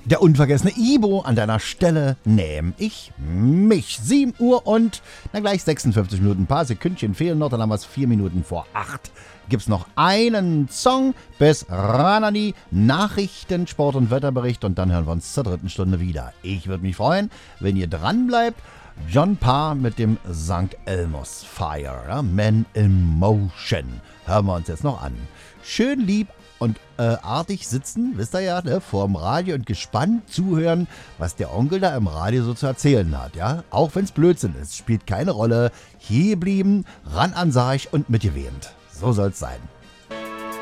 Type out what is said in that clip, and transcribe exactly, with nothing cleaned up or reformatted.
Der unvergessene Ibo an deiner Stelle nehm ich mich. sieben Uhr und na gleich sechsundfünfzig Minuten, ein paar Sekündchen fehlen noch, dann haben wir es vier Minuten vor acht. Gibt's noch einen Song bis Ranani, Nachrichten, Sport und Wetterbericht und dann hören wir uns zur dritten Stunde wieder. Ich würde mich freuen, wenn ihr dran bleibt. John Parr mit dem Sankt Elmo's Fire, ja? Man in Motion. Hören wir uns jetzt noch an. Schön lieb und äh, artig sitzen, wisst ihr ja, ne, vorm Radio und gespannt zuhören, was der Onkel da im Radio so zu erzählen hat, ja. Auch wenn's Blödsinn ist, spielt keine Rolle. Hier blieben, ran an Sarg und mitgewähnt. So soll's sein.